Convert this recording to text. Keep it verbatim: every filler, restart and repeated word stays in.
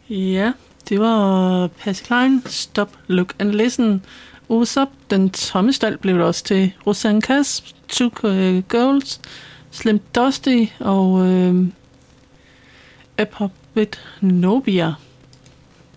Ja, det var Patsy Cline, Stop, Look and Listen. Usopp, Den Tomme Stald blev det også til. Rosanne Cass, Two Girls, Slim Dusty og øh, Up With Nobia.